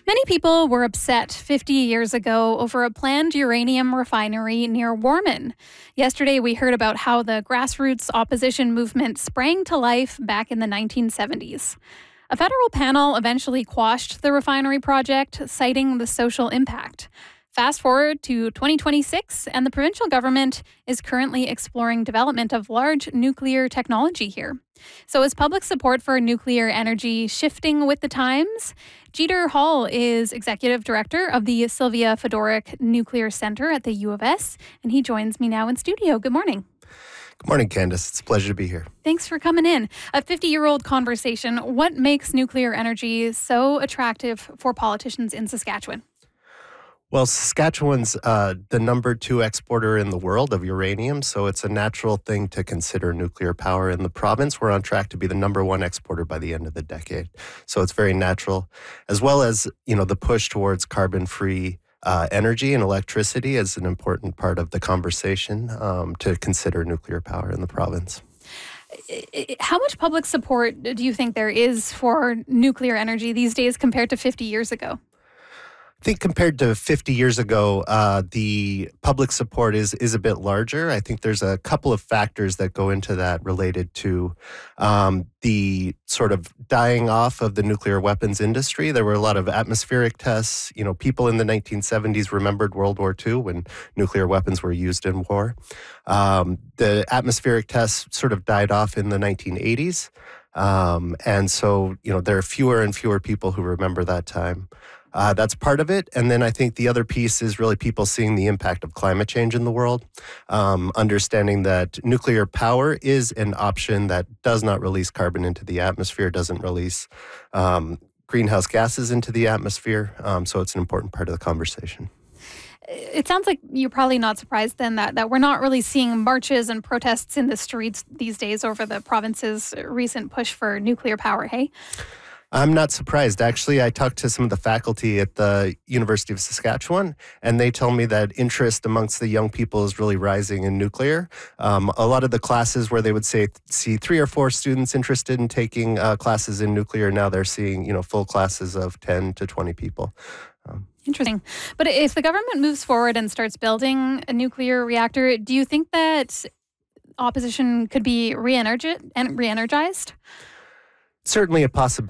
Many people were upset 50 years ago over a planned uranium refinery near Warman. Yesterday, we heard about how the grassroots opposition movement sprang to life back in the 1970s. A federal panel eventually quashed the refinery project, citing the social impact. Fast forward to 2026, and the provincial government is currently exploring development of large nuclear technology here. So, is public support for nuclear energy shifting with the times? Jeter Hall is executive director of the Sylvia Fedoruk Nuclear Center at the U of S, and he joins me now in studio. Good morning. Good morning, Candace. It's a pleasure to be here. Thanks for coming in. A 50-year-old conversation. What makes nuclear energy so attractive for politicians in Saskatchewan? Well, Saskatchewan's the number 2 exporter in the world of uranium, so it's a natural thing to consider nuclear power in the province. We're on track to be the number 1 exporter by the end of the decade. So it's very natural, as well as, the push towards carbon-free energy and electricity is an important part of the conversation to consider nuclear power in the province. How much public support do you think there is for nuclear energy these days compared to 50 years ago? I think compared to 50 years ago, the public support is a bit larger. I think there's a couple of factors that go into that related to the sort of dying off of the nuclear weapons industry. There were a lot of atmospheric tests. People in the 1970s remembered World War II when nuclear weapons were used in war. The atmospheric tests sort of died off in the 1980s. And so, there are fewer and fewer people who remember that time. That's part of it. And then I think the other piece is really people seeing the impact of climate change in the world, understanding that nuclear power is an option that does not release carbon into the atmosphere, doesn't release greenhouse gases into the atmosphere. So it's an important part of the conversation. It sounds like you're probably not surprised then that we're not really seeing marches and protests in the streets these days over the province's recent push for nuclear power, hey? I'm not surprised. Actually, I talked to some of the faculty at the University of Saskatchewan, and they tell me that interest amongst the young people is really rising in nuclear. A lot of the classes where they would see 3 or 4 students interested in taking classes in nuclear, now they're seeing, full classes of 10 to 20 people. Interesting. But if the government moves forward and starts building a nuclear reactor, do you think that opposition could be re-energized? Certainly a possibility.